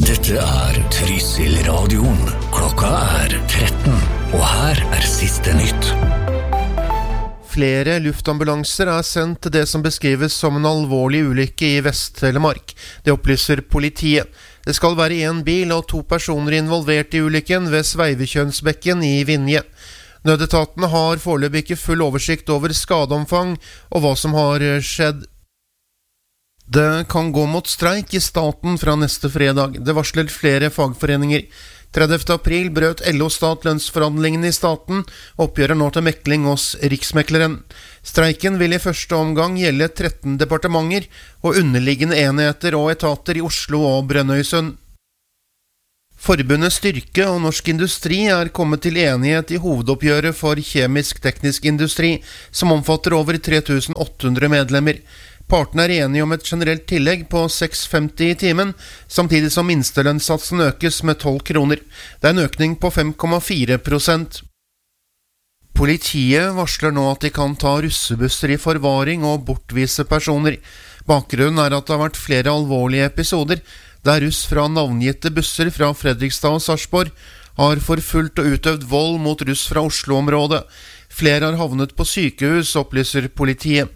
Dette Trysil radioen. Klokka 13, og her siste nytt. Flere luftambulanser sendt til det som beskrives som en alvorlig ulykke i Vest-Telemark. Det opplyser politiet. Det skal være en bil og 2 personer involvert i ulykken ved Sveivekjønsbekken i Vinje. Nødetatene har foreløpig ikke full oversikt over skadeomfang og hva som har skjedd. Det kan gå mot streik i staten fra neste fredag. Det varsler flere fagforeninger. 30. april brøt LO Stat lønnsforhandlingene i staten, oppgjøret nå til mekling hos Riksmekleren. Streiken vil i første omgang gjelde 13 departementer og underliggende enheter og etater i Oslo og Brønnøysund. Forbundet Styrke og Norsk Industri kommet til enighet i hovedoppgjøret for kjemisk-teknisk industri, som omfatter over 3800 medlemmer. Partene enige om et generelt tillegg på 6,50 i timen, samtidig som minstelønnssatsen økes med 12 kroner. Det en økning på 5,4%. Politiet varsler nå at de kan ta russebusser i forvaring og bortvise personer. Bakgrunnen at det har vært flere alvorlige episoder, der russ fra navngitte busser fra Fredrikstad og Sarpsborg har forfulgt og utøvd vold mot russ fra Oslo-området. Flere har havnet på sykehus, opplyser politiet.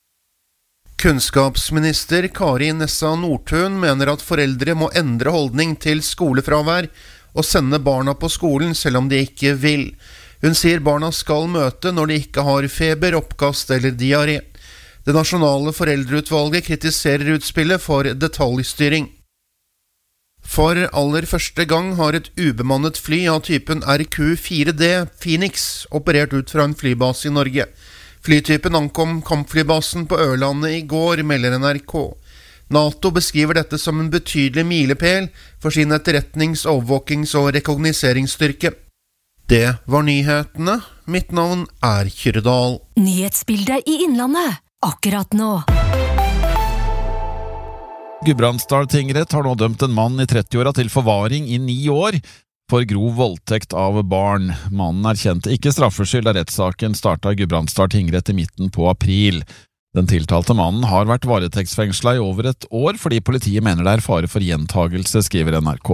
Kunnskapsminister Kari Nessa Nordtun mener at foreldre må endre holdning til skolefravær og sende barna på skolen selv om de ikke vil. Hun sier barna skal møte når de ikke har feber, oppkast eller diaré. Det nasjonale foreldreutvalget kritiserer utspillet for detaljstyring. For aller første gang har et ubemannet fly av typen RQ-4D Phoenix operert ut fra en flybase i Norge. Flytypen ankom kampflybasen på Ørlandet i går, melder NRK. NATO beskriver dette som en betydelig milepæl for sin etterretnings-, overvåkings- og rekognoseringsstyrke. Det var nyhetene. Mitt navn Kyrre. Nyhetsbildet i Innlandet, akkurat nå. Gudbrandsdal tingrett har nå dømt en mann i 30-åra til forvaring i 9 år for grov voldtekt av barn. Mannen erkjente ikke straffskyld da rettssaken startet i Gudbrandsdal tingrett i midten på april. Den tiltalte mannen har vært varetektsfengslet i over et år fordi politiet mener det fare for gjentagelse, skriver NRK.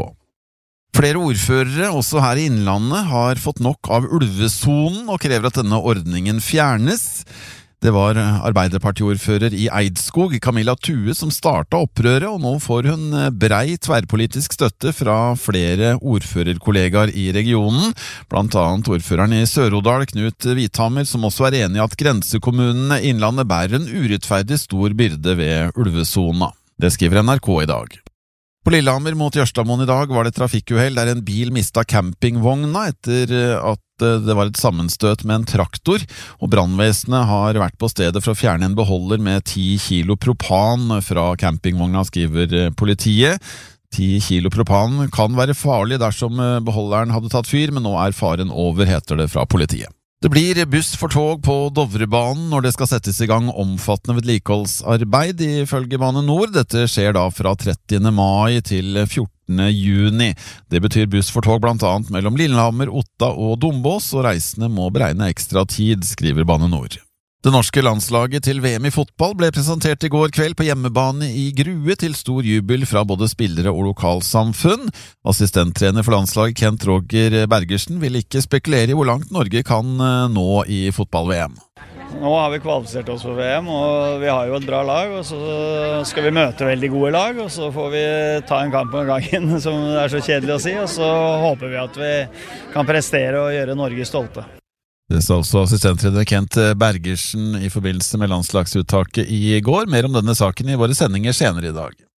Flere ordførere, også her i Innlandet, har fått nok av ulvesonen og krever at denne ordningen fjernes. Det var Arbeiderpartiordfører i Eidskog, Camilla Thue, som startet opprøret, og nå får hun brei tverrpolitisk støtte fra flere ordførerkollegaer i regionen, blant annet ordføreren i Sør-Odal, Knut Hvithammer, som også enig i at grensekommunene i Innlandet bærer en urettferdig stor byrde ved ulvesona. Det skriver NRK i dag. På Lillehammer mot Jørstadmoen i dag var det trafikkuhell der en bil mistet campingvogna etter at det var et sammenstøt med en traktor, og brannvesenet har vært på stedet for å fjerne en beholder med 10 kilo propan fra campingvogna, skriver politiet. 10 kilo propan kan være farlig dersom beholderen hadde tatt fyr, men nå faren over, heter det fra politiet. Det blir buss for tog på Dovrebanen når det skal settes i gang omfattende vedlikeholdsarbeid, ifølge Bane Nor. Dette skjer da fra 30. mai til 14. juni. Det betyr buss for tog blant annet mellom Lillehammer, Otta og Dombås, og reisende må beregne ekstra tid, skriver Bane Nor. Det norske landslaget til VM i fotball ble presentert i går kveld på hjemmebane i Grue til stor jubel fra både spillere og lokalsamfunn. Assistenttrener for landslaget Kent Roger Bergersen vil ikke spekulere i hvor langt Norge kan nå i fotball-VM. Nå har vi kvalifisert oss for VM, og vi har jo et bra lag, og så skal vi møte veldig gode lag, og så får vi ta en kamp om gangen, som det så kjedelig å si, og så håper vi at vi kan prestere og gjøre Norge stolte. Det sa også assistenttrener Kent Bergersen i forbindelse med landslagsuttaket i går. Mer om denne saken i våre sendinger senere i dag.